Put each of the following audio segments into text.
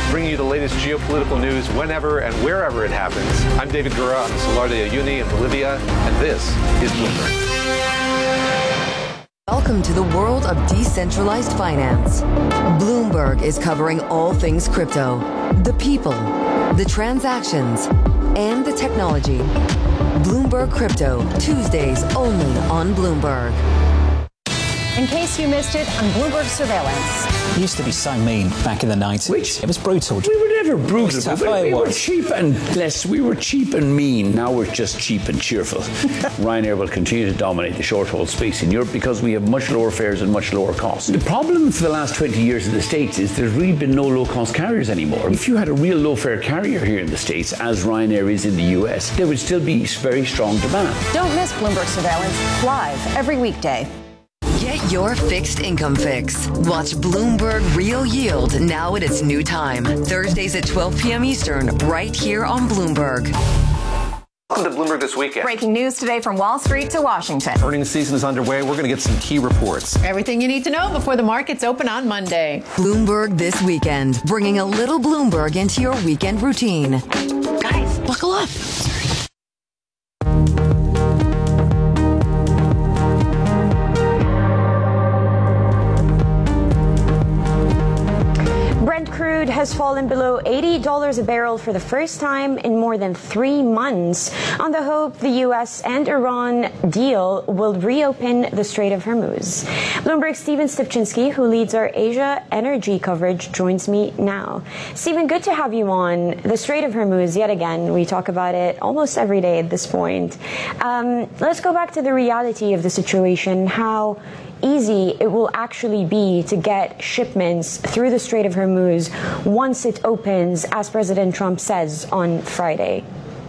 bringing you the latest geopolitical news whenever and wherever it happens. I'm David Gura on the Salar de Uyuni in Bolivia, and this is Bloomberg. Welcome to the world of decentralized finance. Bloomberg is covering all things crypto, the people, the transactions, and the technology. Bloomberg Crypto, Tuesdays only on Bloomberg. In case you missed it, on Bloomberg Surveillance. It used to be so mean back in the 90s. It was brutal. We were never brutal. Tough, we were cheap and less. We were cheap and mean. Now we're just cheap and cheerful. Ryanair will continue to dominate the short-haul space in Europe because we have much lower fares and much lower costs. The problem for the last 20 years in the States is there's really been no low-cost carriers anymore. If you had a real low-fare carrier here in the States, as Ryanair is in the US, there would still be very strong demand. Don't miss Bloomberg Surveillance live every weekday. Get your fixed income fix. Watch Bloomberg Real Yield now at its new time. Thursdays at 12 p.m. Eastern, right here on Bloomberg. Welcome to Bloomberg This Weekend. Breaking news today from Wall Street to Washington. Earnings season is underway. We're going to get some key reports. Everything you need to know before the markets open on Monday. Bloomberg This Weekend, bringing a little Bloomberg into your weekend routine. Guys, buckle up. Crude has fallen below $80 a barrel for the first time in more than 3 months on the hope the U.S. and Iran deal will reopen the Strait of Hormuz. Bloomberg's Stephen Stipchinsky, who leads our Asia energy coverage, joins me now. Stephen, good to have you on. The Strait of Hormuz, yet again, we talk about it almost every day at this point. Let's go back to the reality of the situation, how easy it will actually be to get shipments through the Strait of Hormuz once it opens, as President Trump says on Friday.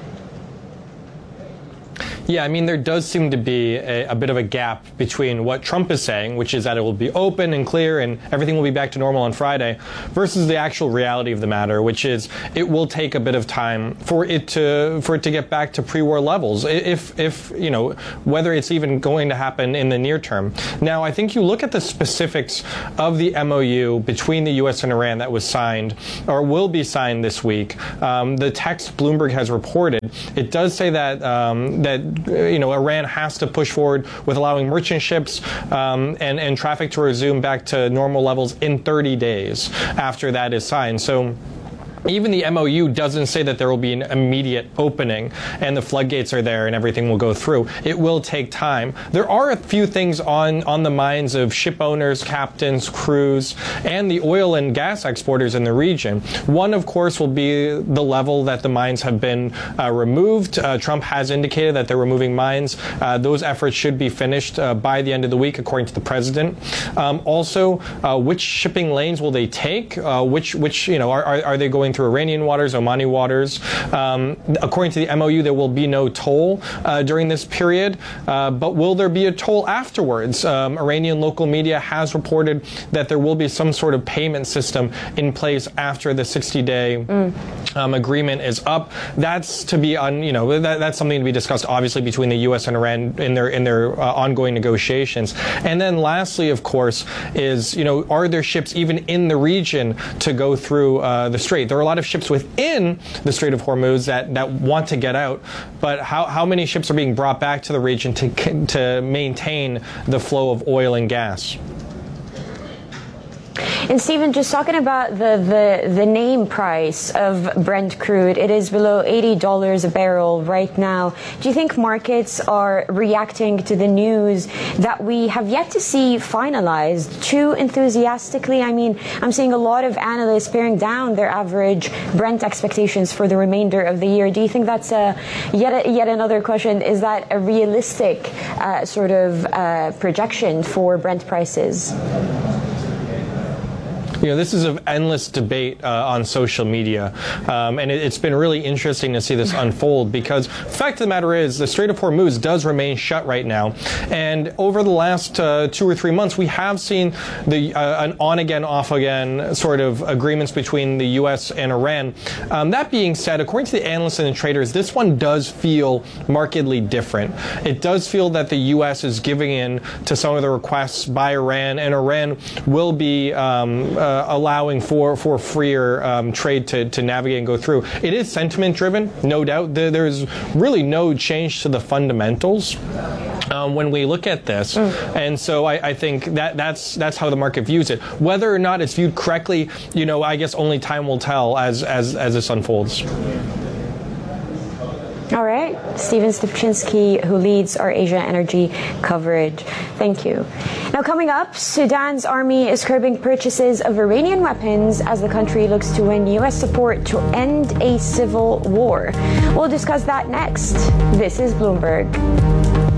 Yeah, I mean, there does seem to be a bit of a gap between what Trump is saying, which is that it will be open and clear and everything will be back to normal on Friday, versus the actual reality of the matter, which is it will take a bit of time for it to get back to pre-war levels, if you know, whether it's even going to happen in the near term. Now, I think you look at the specifics of the MOU between the U.S. and Iran that was signed or will be signed this week. The text Bloomberg has reported, it does say that Iran has to push forward with allowing merchant ships and traffic to resume back to normal levels in 30 days after that is signed. So even the MOU doesn't say that there will be an immediate opening and the floodgates are there and everything will go through. It will take time. There are a few things on the minds of ship owners, captains, crews, and the oil and gas exporters in the region. One, of course, will be the level that the mines have been removed. Trump has indicated that they're removing mines. Those efforts should be finished by the end of the week, according to the president. Also, which shipping lanes will they take? Which are they going through Iranian waters, Omani waters? According to the MOU, there will be no toll during this period, but will there be a toll afterwards? Iranian local media has reported that there will be some sort of payment system in place after the 60-day agreement is up. That's to be that's something to be discussed, obviously, between the U.S. and Iran in their ongoing negotiations. And then lastly, of course, is are there ships even in the region to go through the strait? There are a lot of ships within the Strait of Hormuz that want to get out, but how many ships are being brought back to the region to maintain the flow of oil and gas? And Stephen, just talking about the name price of Brent crude, it is below $80 a barrel right now. Do you think markets are reacting to the news that we have yet to see finalized too enthusiastically? I mean, I'm seeing a lot of analysts paring down their average Brent expectations for the remainder of the year. Do you think that's yet another question? Is that a realistic sort of projection for Brent prices? This is an endless debate on social media, and it's been really interesting to see this unfold because the fact of the matter is the Strait of Hormuz does remain shut right now, and over the last 2 or 3 months we have seen an on-again, off-again sort of agreements between the U.S. and Iran. That being said, according to the analysts and the traders, this one does feel markedly different. It does feel that the U.S. is giving in to some of the requests by Iran, and Iran will be allowing for freer trade to navigate and go through. It is sentiment driven, no doubt. There's really no change to the fundamentals when we look at this, and so I think that's how the market views it. Whether or not it's viewed correctly, I guess only time will tell as this unfolds. All right, Steven Stupczynski, who leads our Asia energy coverage. Thank you. Now, coming up, Sudan's army is curbing purchases of Iranian weapons as the country looks to win U.S. support to end a civil war. We'll discuss that next. This is Bloomberg.